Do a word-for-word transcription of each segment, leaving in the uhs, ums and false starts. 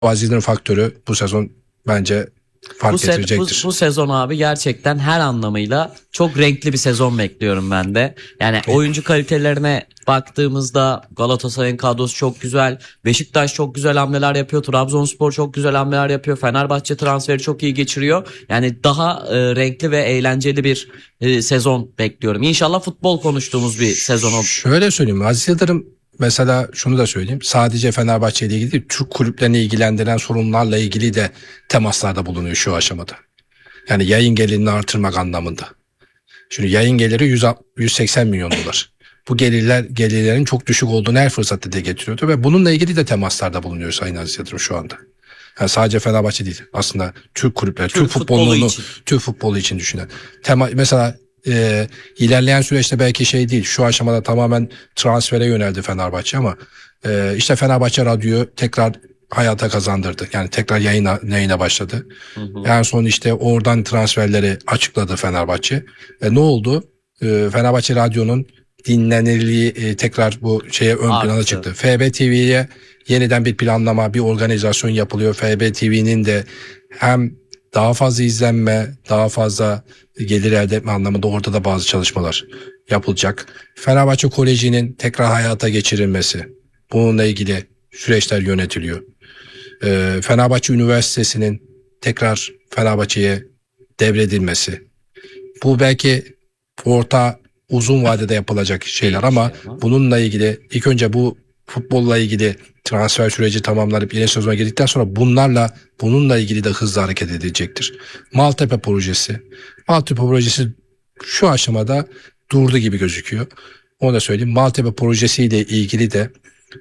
Aziz'in faktörü bu sezon bence fark bu se- getirecektir. Bu, bu sezon abi gerçekten her anlamıyla çok renkli bir sezon bekliyorum ben de. Yani Peki. Oyuncu kalitelerine baktığımızda Galatasaray'ın kadrosu çok güzel. Beşiktaş çok güzel hamleler yapıyor. Trabzonspor çok güzel hamleler yapıyor. Fenerbahçe transferi çok iyi geçiriyor. Yani daha e, renkli ve eğlenceli bir e, sezon bekliyorum. İnşallah futbol konuştuğumuz bir sezon olur. Şöyle söyleyeyim, Aziz Yıldırım mesela şunu da söyleyeyim. Sadece Fenerbahçe ile ilgili değil, Türk kulüplerini ilgilendiren sorunlarla ilgili de temaslarda bulunuyor şu aşamada. Yani yayın gelirini artırmak anlamında. Şimdi yayın geliri yüz seksen milyon dolar. Bu gelirler gelirlerin çok düşük olduğunu her fırsatta dile getiriyordu ve bununla ilgili de temaslarda bulunuyor Sayın Aziz Yıldırım şu anda. Yani sadece Fenerbahçe değil, aslında Türk kulüpleri, Türk, Türk futbolunu, Türk futbolu için düşünen. Tema, mesela e, ilerleyen süreçte belki şey değil, şu aşamada tamamen transfere yöneldi Fenerbahçe ama e, işte Fenerbahçe Radyo'yu tekrar hayata kazandırdı. Yani tekrar yayına, yayına başladı. Hı hı. En son işte oradan transferleri açıkladı Fenerbahçe. E, ne oldu? E, Fenerbahçe Radyo'nun dinlenirliği e, tekrar bu şeye ön Arttı. plana çıktı. F B T V'ye yeniden bir planlama, bir organizasyon yapılıyor. F B T V'nin de hem daha fazla izlenme, daha fazla gelir elde etme anlamında orada da bazı çalışmalar yapılacak. Fenerbahçe Koleji'nin tekrar hayata geçirilmesi, bununla ilgili süreçler yönetiliyor. Ee, Fenerbahçe Üniversitesi'nin tekrar Fenerbahçe'ye devredilmesi. Bu belki orta uzun vadede yapılacak şeyler ama bununla ilgili ilk önce bu futbolla ilgili transfer süreci tamamlanıp yeni sezona girdikten sonra bunlarla bununla ilgili de hızlı hareket edilecektir. Maltepe projesi. Maltepe projesi şu aşamada durdu gibi gözüküyor. Onu da söyleyeyim. Maltepe projesiyle ilgili de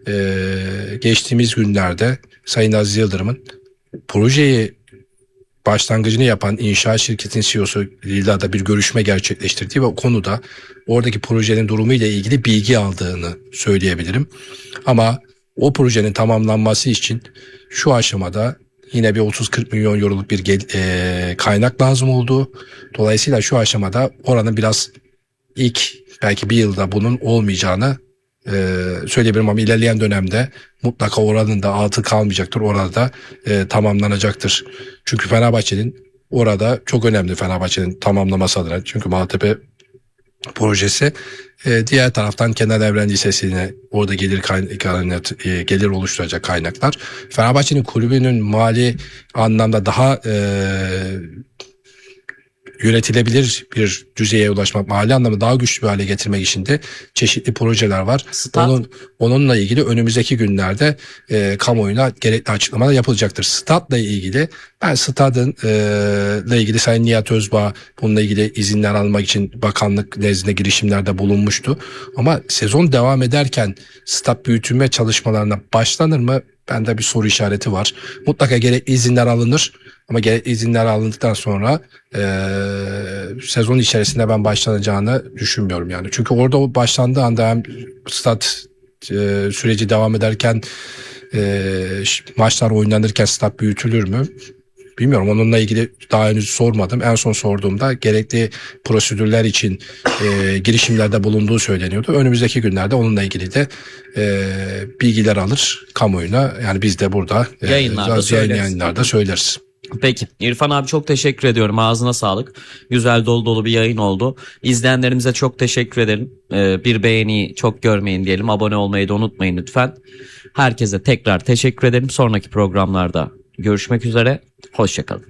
Ee, geçtiğimiz günlerde Sayın Aziz Yıldırım'ın projeyi başlangıcını yapan inşaat şirketin C E O'su ile de bir görüşme gerçekleştirdiği ve o konuda oradaki projenin durumu ile ilgili bilgi aldığını söyleyebilirim. Ama o projenin tamamlanması için şu aşamada yine bir otuz kırk milyon euroluk bir gel, e, kaynak lazım oldu. Dolayısıyla şu aşamada oranın biraz ilk belki bir yılda bunun olmayacağını Ee, söyleyebilirim ama ilerleyen dönemde mutlaka oranın da altı kalmayacaktır. Orada e, tamamlanacaktır. Çünkü Fenerbahçe'nin orada çok önemli, Fenerbahçe'nin tamamlaması adına. Çünkü Maltepe projesi e, diğer taraftan Kenan Evren Lisesi'ne orada gelir kaynak, e, gelir oluşturacak kaynaklar. Fenerbahçe'nin kulübünün mali anlamda daha e, yönetilebilir bir düzeye ulaşmak, mali anlamda daha güçlü bir hale getirmek için de çeşitli projeler var. Stat. Onun onunla ilgili önümüzdeki günlerde e, kamuoyuna gerekli açıklamalar yapılacaktır. Statla ilgili ben stadın e, ile ilgili Sayın Nihat Özbağ bununla ilgili izinler almak için bakanlık nezdinde girişimlerde bulunmuştu. Ama sezon devam ederken stat büyütülme çalışmalarına başlanır mı? Bende bir soru işareti var. Mutlaka gerekli izinler alınır. Ama gerekli izinler alındıktan sonra e, sezon içerisinde ben başlanacağını düşünmüyorum yani. Çünkü orada o başlandığı anda hem stat e, süreci devam ederken e, maçlar oynanırken stat büyütülür mü? Bilmiyorum, onunla ilgili daha henüz sormadım. En son sorduğumda gerekli prosedürler için e, girişimlerde bulunduğu söyleniyordu. Önümüzdeki günlerde onunla ilgili de e, bilgiler alır kamuoyuna. Yani biz de burada e, yayınlarda, söyleriz. yayınlarda söyleriz. Peki İrfan abi, çok teşekkür ediyorum, ağzına sağlık. Güzel dolu dolu bir yayın oldu. İzleyenlerimize çok teşekkür ederim. Ee, bir beğeni çok görmeyin diyelim, abone olmayı da unutmayın lütfen. Herkese tekrar teşekkür ederim. Sonraki programlarda görüşmek üzere, hoşçakalın.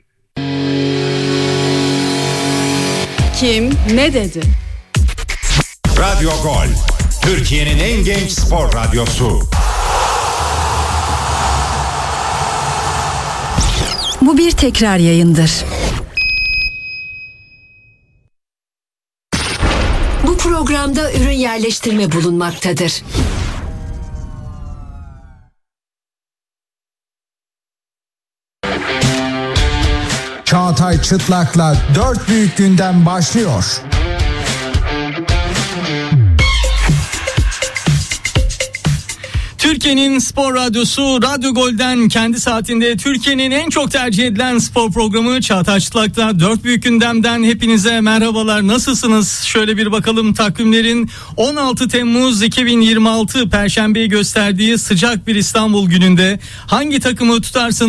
Kim ne dedi? Radyo Gol, Türkiye'nin en genç spor radyosu. Bu bir tekrar yayındır. Bu programda ürün yerleştirme bulunmaktadır. Çağatay Çıtlak'la dört büyük gündem başlıyor. Türkiye'nin spor radyosu Radyo Gol'den kendi saatinde Türkiye'nin en çok tercih edilen spor programı Çağatay Çıtlak'ta dört büyük gündemden hepinize merhabalar. Nasılsınız? Şöyle bir bakalım takvimlerin on altı Temmuz iki bin yirmi altı Perşembe'yi gösterdiği sıcak bir İstanbul gününde hangi takımı tutarsınız?